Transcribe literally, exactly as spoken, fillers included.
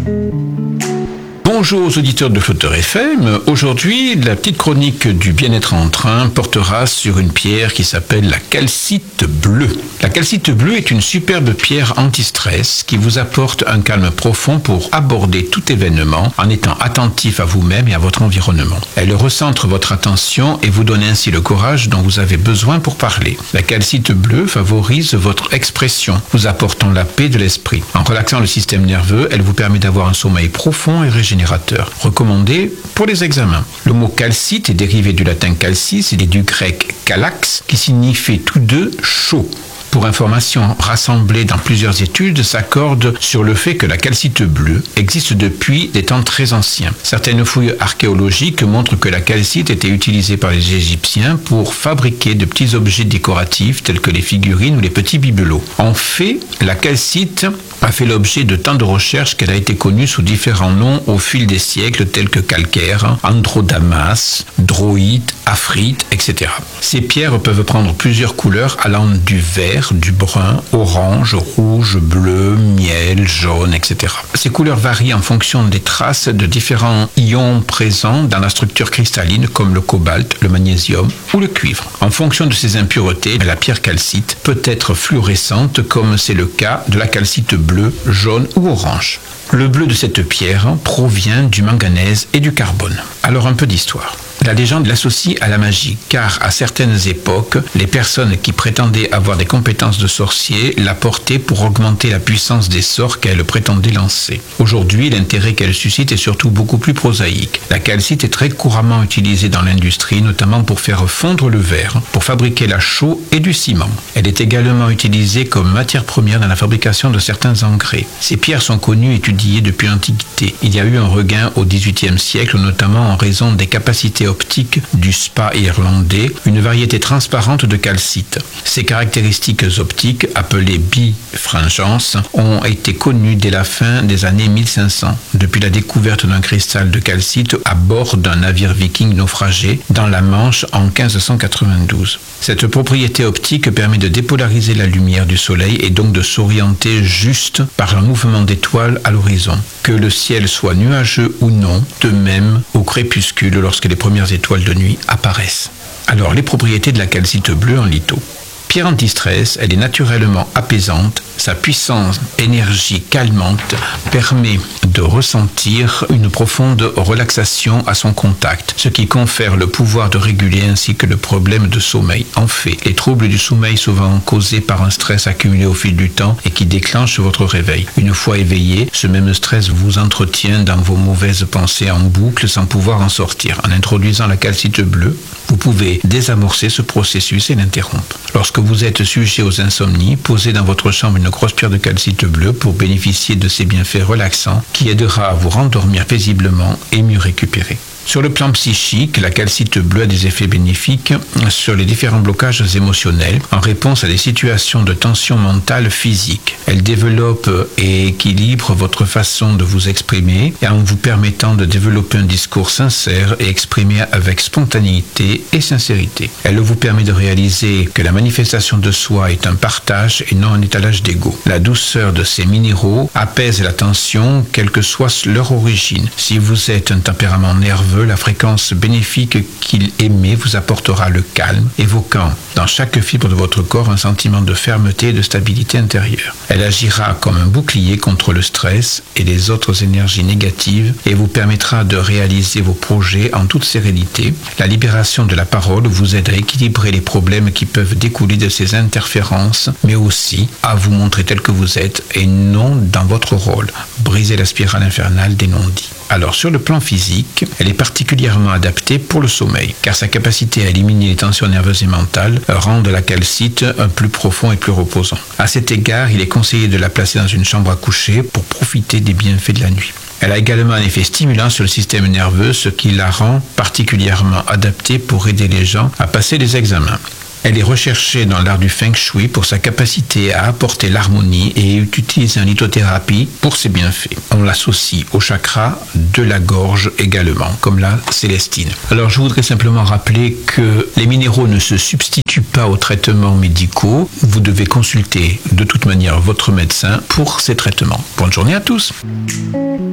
Bonjour aux auditeurs de Flotteur F M. Aujourd'hui, la petite chronique du bien-être en train portera sur une pierre qui s'appelle la calcite bleue. La calcite bleue est une superbe pierre anti-stress qui vous apporte un calme profond pour aborder tout événement en étant attentif à vous-même et à votre environnement. Elle recentre votre attention et vous donne ainsi le courage dont vous avez besoin pour parler. La calcite bleue favorise votre expression, vous apportant la paix de l'esprit. En relaxant le système nerveux, elle vous permet d'avoir un sommeil profond et régénérateur. Recommandé pour les examens. Le mot calcite est dérivé du latin calcis et du grec kalax qui signifie tous deux chaud. Pour information, rassemblées dans plusieurs études s'accordent sur le fait que la calcite bleue existe depuis des temps très anciens. Certaines fouilles archéologiques montrent que la calcite était utilisée par les Égyptiens pour fabriquer de petits objets décoratifs tels que les figurines ou les petits bibelots. En fait, la calcite a fait l'objet de tant de recherches qu'elle a été connue sous différents noms au fil des siècles tels que calcaire, androdamas, droïte, aphrite, et cetera. Ces pierres peuvent prendre plusieurs couleurs allant du vert, du brun, orange, rouge, bleu, miel, jaune, et cetera. Ces couleurs varient en fonction des traces de différents ions présents dans la structure cristalline comme le cobalt, le magnésium ou le cuivre. En fonction de ces impuretés, la pierre calcite peut être fluorescente comme c'est le cas de la calcite bleue, jaune ou orange. Le bleu de cette pierre provient du manganèse et du carbone. Alors un peu d'histoire. La légende l'associe à la magie, car à certaines époques, les personnes qui prétendaient avoir des compétences de sorcier la portaient pour augmenter la puissance des sorts qu'elles prétendaient lancer. Aujourd'hui, l'intérêt qu'elle suscite est surtout beaucoup plus prosaïque. La calcite est très couramment utilisée dans l'industrie, notamment pour faire fondre le verre, pour fabriquer la chaux et du ciment. Elle est également utilisée comme matière première dans la fabrication de certains engrais. Ces pierres sont connues et étudiées depuis l'Antiquité. Il y a eu un regain au dix-huitième siècle, notamment en raison des capacités optique du spa irlandais, une variété transparente de calcite. Ces caractéristiques optiques, appelées bifringence, ont été connues dès la fin des années mille cinq cents, depuis la découverte d'un cristal de calcite à bord d'un navire viking naufragé dans la Manche en quinze cent quatre-vingt-douze. Cette propriété optique permet de dépolariser la lumière du soleil et donc de s'orienter juste par un mouvement d'étoiles à l'horizon. Que le ciel soit nuageux ou non, de même au crépuscule lorsque les premières étoiles de nuit apparaissent. Alors, les propriétés de la calcite bleue en litho. Pierre anti-stress, elle est naturellement apaisante. Sa puissance énergie calmante permet de ressentir une profonde relaxation à son contact, ce qui confère le pouvoir de réguler ainsi que le problème de sommeil. En fait, les troubles du sommeil souvent causés par un stress accumulé au fil du temps et qui déclenche votre réveil. Une fois éveillé, ce même stress vous entretient dans vos mauvaises pensées en boucle sans pouvoir en sortir. En introduisant la calcite bleue, vous pouvez désamorcer ce processus et l'interrompre. Lorsque vous êtes sujet aux insomnies, posez dans votre chambre une grosse pierre de calcite bleue pour bénéficier de ces bienfaits relaxants qui aidera à vous rendormir paisiblement et mieux récupérer. Sur le plan psychique, la calcite bleue a des effets bénéfiques sur les différents blocages émotionnels en réponse à des situations de tension mentale physique. Elle développe et équilibre votre façon de vous exprimer et en vous permettant de développer un discours sincère et exprimé avec spontanéité et sincérité. Elle vous permet de réaliser que la manifestation de soi est un partage et non un étalage d'ego. La douceur de ces minéraux apaise la tension, quelle que soit leur origine. Si vous êtes un tempérament nerveux, la fréquence bénéfique qu'il émet vous apportera le calme, évoquant dans chaque fibre de votre corps un sentiment de fermeté et de stabilité intérieure. Elle agira comme un bouclier contre le stress et les autres énergies négatives et vous permettra de réaliser vos projets en toute sérénité. La libération de la parole vous aide à équilibrer les problèmes qui peuvent découler de ces interférences, mais aussi à vous montrer tel que vous êtes et non dans votre rôle. Briser la spirale infernale des non-dits. Alors, sur le plan physique, elle est particulièrement adaptée pour le sommeil, car sa capacité à éliminer les tensions nerveuses et mentales rend la calcite un plus profond et plus reposant. À cet égard, il est conseillé de la placer dans une chambre à coucher pour profiter des bienfaits de la nuit. Elle a également un effet stimulant sur le système nerveux, ce qui la rend particulièrement adaptée pour aider les gens à passer les examens. Elle est recherchée dans l'art du Feng Shui pour sa capacité à apporter l'harmonie et est utilisée en lithothérapie pour ses bienfaits. On l'associe au chakra de la gorge également, comme la célestine. Alors je voudrais simplement rappeler que les minéraux ne se substituent pas aux traitements médicaux. Vous devez consulter de toute manière votre médecin pour ces traitements. Bonne journée à tous.